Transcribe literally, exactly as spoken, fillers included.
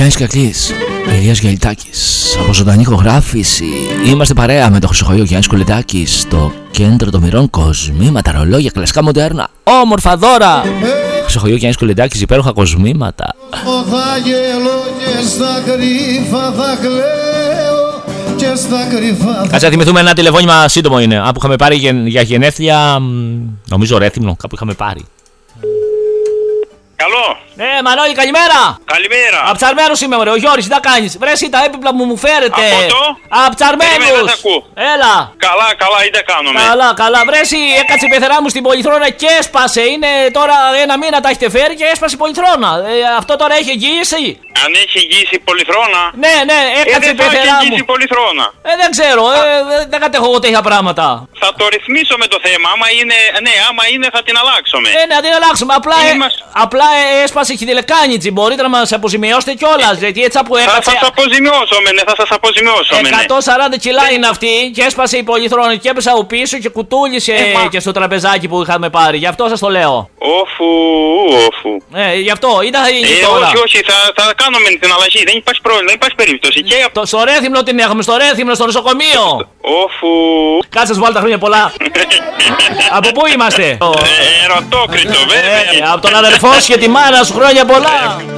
Γιάννης Κακλής, Ηλίας Γελιτάκης, από ζωντανή ηχογράφηση. Είμαστε παρέα με το Χρυσοχοϊό Γιάννης Κουλεντάκης στο κέντρο των μοιρών, κοσμήματα, ρολόγια, κλασικά μοντέρνα, όμορφα δώρα. Χρυσοχοϊό Γιάννης Κουλεντάκης, υπέροχα κοσμήματα. Κάτσε να θυμηθούμε ένα τηλεφώνημα σύντομο είναι. Α, που είχαμε πάρει για γενέθλια, νομίζω Ρέθυμνο, κάπου είχαμε πάρει. Καλό. Ναι, Μανώλη, καλημέρα. Καλημέρα. Απ' Τσαρμένους είμαι, μωρέ. Ο Γιώρης, τι θα κάνεις? Βρε εσύ τα έπιπλα που μου φέρετε. Από το? Απ' Τσαρμένους. Έλα. Καλά, καλά, είτε κάνουμε. Καλά, καλά. Βρε εσύ, έκατσε η πεθερά μου στην πολυθρόνα και έσπασε. Είναι τώρα ένα μήνα τα έχετε φέρει και έσπασε η πολυθρόνα. Ε, αυτό τώρα έχει εγγύηση? Αν έχει εγγύηση η πολυθρόνα. Ναι, ναι, έκατσε ε, η πεθερά μου. εγγύηση πολυθρόνα. Ε, δεν ξέρω, ε, δεν κατέχω εγώ τέτοια πράγματα. Θα το ρυθμίσω με το θέμα. Άμα είναι, ναι, άμα είναι θα την αλλάξουμε. Ε, ναι, θα την αλλάξουμε. Απλά, ε, Είμαστε... απλά ε, έσπασε η χιδηλεκάνιτζη. Μπορείτε να μας αποζημιώσετε κιόλας. Γιατί έτσι που έκατσε. Θα σας αποζημιώσουμε, ναι, θα σας αποζημιώσουμε. εκατόν σαράντα κιλά είναι αυτή και έσπασε η πολυθρόνα και έπεσα από πίσω και κουτούλησε ε, μα... και στο τραπεζάκι που είχαμε πάρει. Γι' αυτό σας το λέω. Όφου, όφου. Ε, γι' αυτό, ή θα γίνει ε, τώρα. Όχι, όχι, θα, θα κάνουμε την αλλαγή. Δεν υπάρχει πρόβλημα, δεν υπάρχει περίπτωση. Και... Το, στο Ρέθυμνο την έχουμε, στο Ρέθυμνο, στο νοσοκομείο. Όφου. Κάτσε σας βάλω τα χρόνια πολλά. Από πού είμαστε? Ε, ερωτόκριτο, βέβαια. Ε, από τον αδερφό σου και τη μάνα σου, χρόνια πολλά.